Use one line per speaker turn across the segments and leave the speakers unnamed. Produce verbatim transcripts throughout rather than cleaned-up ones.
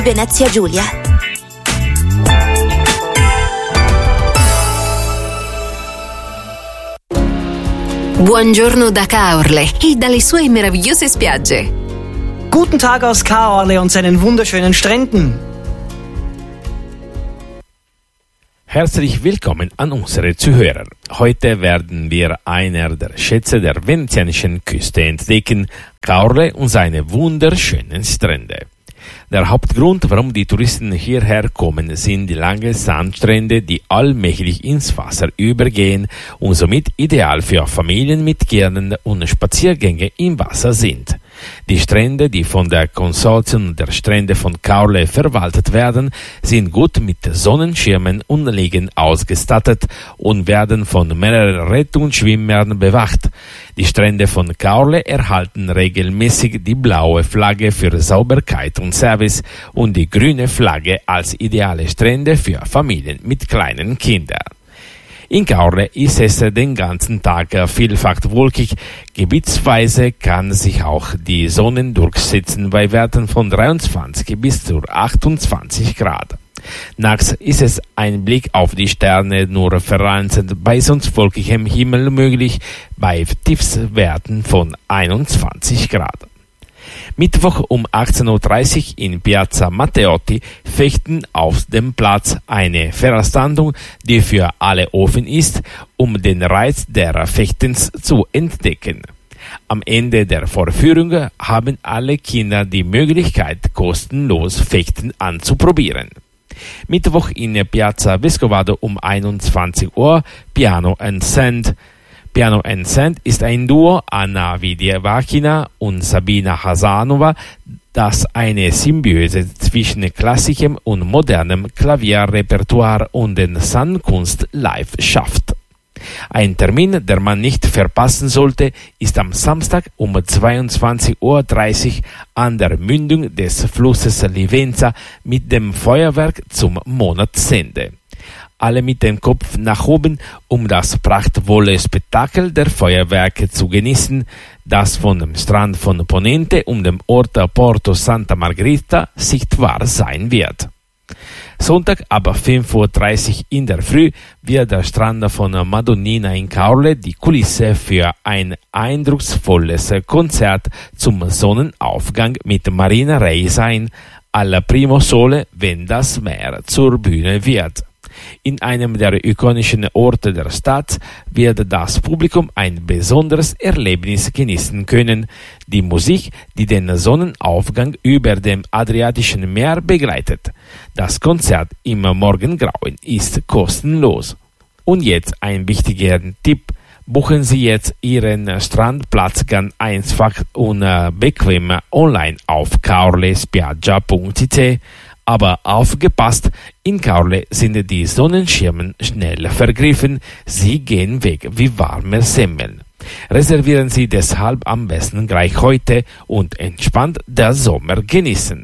Venezia Giulia.
Buongiorno da Caorle e dalle sue meravigliose spiagge.
Guten Tag aus Caorle und seinen wunderschönen Stränden.
Herzlich willkommen an unsere Zuhörer. Heute werden wir einer der Schätze der venezianischen Küste entdecken, Caorle und seine wunderschönen Strände. Der Hauptgrund, warum die Touristen hierher kommen, sind die langen Sandstrände, die allmählich ins Wasser übergehen und somit ideal für Familien mit Kindern und Spaziergänge im Wasser sind. Die Strände, die von der Konsortium der Strände von Caorle verwaltet werden, sind gut mit Sonnenschirmen und Liegen ausgestattet und werden von mehreren Rettungsschwimmern bewacht. Die Strände von Caorle erhalten regelmäßig die blaue Flagge für Sauberkeit und Service und die grüne Flagge als ideale Strände für Familien mit kleinen Kindern. In Caorle ist es den ganzen Tag vielfach wolkig. Gebietsweise kann sich auch die Sonne durchsetzen bei Werten von dreiundzwanzig bis zu achtundzwanzig Grad. Nachts ist es ein Blick auf die Sterne nur vereinzelt bei sonst wolkigem Himmel möglich, bei Tiefstwerten von einundzwanzig Grad. Mittwoch um achtzehn Uhr dreißig in Piazza Matteotti fechten auf dem Platz eine Veranstaltung, die für alle offen ist, um den Reiz der Fechtens zu entdecken. Am Ende der Vorführung haben alle Kinder die Möglichkeit, kostenlos Fechten anzuprobieren. Mittwoch in Piazza Vescovado um einundzwanzig Uhr Piano and Sand. Piano and Sand ist ein Duo, Anna Vidievachina und Sabina Hasanova, das eine Symbiose zwischen klassischem und modernem Klavierrepertoire und den Sandkunst live schafft. Ein Termin, der man nicht verpassen sollte, ist am Samstag um zweiundzwanzig Uhr dreißig an der Mündung des Flusses Livenza mit dem Feuerwerk zum Monatsende. Alle mit dem Kopf nach oben, um das prachtvolle Spektakel der Feuerwerke zu genießen, das von dem Strand von Ponente und dem Ort Porto Santa Margherita sichtbar sein wird. Sonntag ab fünf Uhr dreißig in der Früh wird der Strand von Madonnina in Caorle die Kulisse für ein eindrucksvolles Konzert zum Sonnenaufgang mit Marina Rei sein, al primo sole, wenn das Meer zur Bühne wird. In einem der ikonischen Orte der Stadt wird das Publikum ein besonderes Erlebnis genießen können. Die Musik, die den Sonnenaufgang über dem Adriatischen Meer begleitet. Das Konzert im Morgengrauen ist kostenlos. Und jetzt ein wichtiger Tipp. Buchen Sie jetzt Ihren Strandplatz ganz einfach und bequem online auf caorlespiaggia punkt it. Aber aufgepasst, in Caorle sind die Sonnenschirmen schnell vergriffen, sie gehen weg wie warme Semmeln. Reservieren Sie deshalb am besten gleich heute und entspannt den Sommer genießen.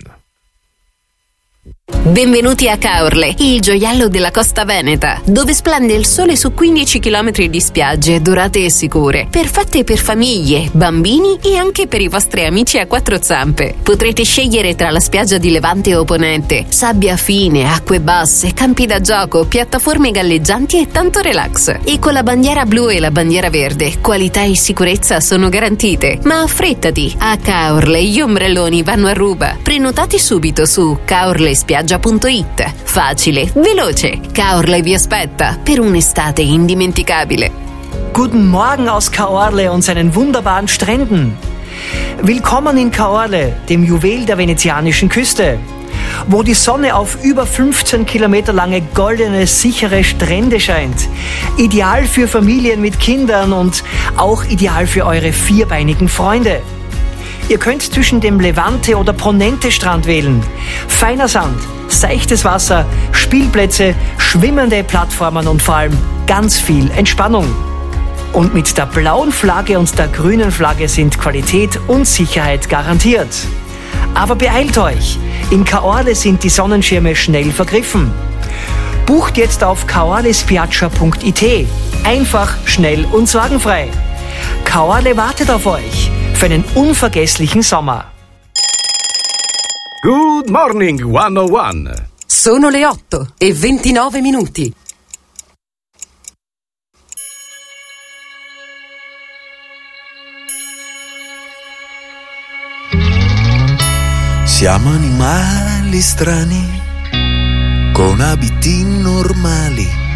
Benvenuti a Caorle, il gioiello della costa veneta, dove splende il sole su quindici chilometri di spiagge dorate e sicure, perfette per famiglie, bambini e anche per i vostri amici a quattro zampe. Potrete scegliere tra la spiaggia di Levante o Ponente, sabbia fine, acque basse, campi da gioco, piattaforme galleggianti e tanto relax. E con la bandiera blu e la bandiera verde, qualità e sicurezza sono garantite. Ma affrettati, a Caorle gli ombrelloni vanno a ruba. Prenotati subito su caorlespiaggia punto it. Facile, veloce. Caorle vi aspetta per un'estate indimenticabile.
Guten Morgen aus Caorle und seinen wunderbaren Stränden. Willkommen in Caorle, dem Juwel der venezianischen Küste, wo die Sonne auf über fünfzehn Kilometer lange goldene, sichere Strände scheint. Ideal für Familien mit Kindern und auch ideal für eure vierbeinigen Freunde. Ihr könnt zwischen dem Levante- oder Ponente-Strand wählen. Feiner Sand, seichtes Wasser, Spielplätze, schwimmende Plattformen und vor allem ganz viel Entspannung. Und mit der blauen Flagge und der grünen Flagge sind Qualität und Sicherheit garantiert. Aber beeilt euch, in Caorle sind die Sonnenschirme schnell vergriffen. Bucht jetzt auf caorlespiaggia punkt it. Einfach, schnell und sorgenfrei. Caorle wartet auf euch für einen unvergesslichen Sommer.
Good morning, centouno.
Sono le otto e ventinove minuti.
Siamo animali strani, con abiti normali,